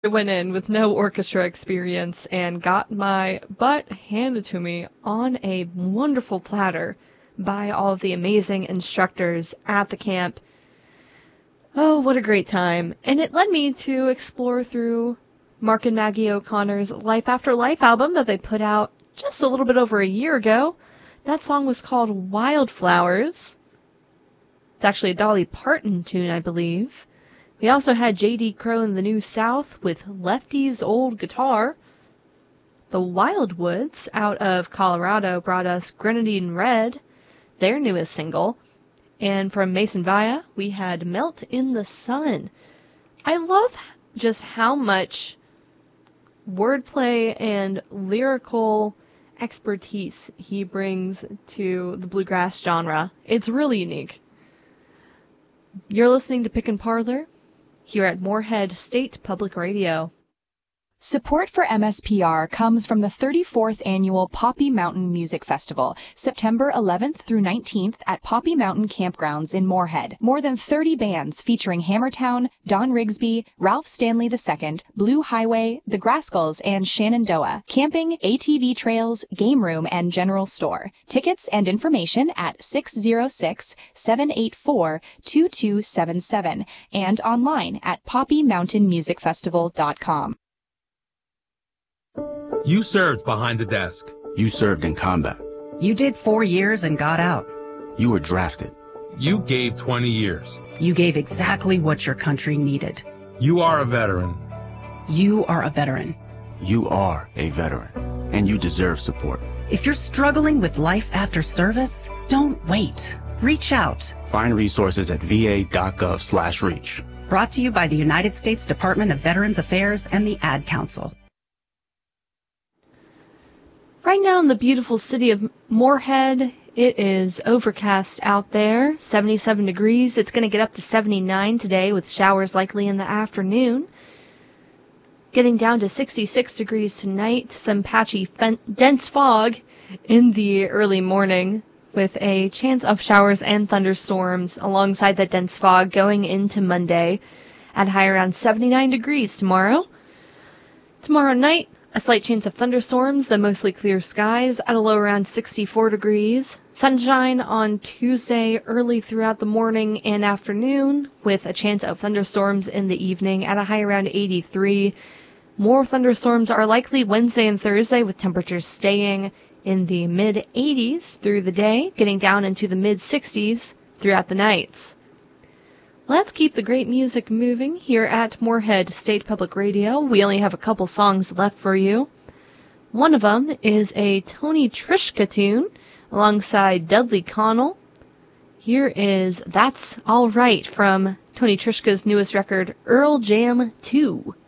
I went in with no orchestra experience and got my butt handed to me on a wonderful platter by all of the amazing instructors at the camp. Oh, what a great time. And it led me to explore through Mark and Maggie O'Connor's Life After Life album that they put out just a little bit over a year ago. That song was called Wildflowers. It's actually a Dolly Parton tune, I believe. We also had J.D. Crowe and the New South with Lefty's Old Guitar. The Wildwoods out of Colorado brought us Grenadine Red, their newest single. And from Mason Vaya, we had Melt in the Sun. I love just how much wordplay and lyrical expertise he brings to the bluegrass genre. It's really unique. You're listening to Pick and Parlor here at Moorhead State Public Radio. Support for MSPR comes from the 34th Annual Poppy Mountain Music Festival, September 11th through 19th at Poppy Mountain Campgrounds in Moorhead. More than 30 bands featuring Hammertown, Don Rigsby, Ralph Stanley II, Blue Highway, The Grascals, and Shenandoah. Camping, ATV trails, game room, and general store. Tickets and information at 606-784-2277 and online at poppymountainmusicfestival.com. You served behind the desk. You served in combat. You did 4 years and got out. You were drafted. You gave 20 years. You gave exactly what your country needed. You are a veteran. You are a veteran. You are a veteran, and you deserve support. If you're struggling with life after service, don't wait. Reach out. Find resources at va.gov/reach. Brought to you by the United States Department of Veterans Affairs and the Ad Council. Right now in the beautiful city of Moorhead, it is overcast out there, 77 degrees. It's going to get up to 79 today with showers likely in the afternoon. Getting down to 66 degrees tonight, some patchy dense fog in the early morning with a chance of showers and thunderstorms alongside that dense fog going into Monday at a high around 79 degrees tomorrow. Tomorrow night, a slight chance of thunderstorms, then mostly clear skies at a low around 64 degrees. Sunshine on Tuesday early throughout the morning and afternoon with a chance of thunderstorms in the evening at a high around 83. More thunderstorms are likely Wednesday and Thursday with temperatures staying in the mid-80s through the day, getting down into the mid-60s throughout the nights. Let's keep the great music moving here at Moorhead State Public Radio. We only have a couple songs left for you. One of them is a Tony Trischka tune alongside Dudley Connell. Here is That's All Right from Tony Trischka's newest record, Earl Jam 2.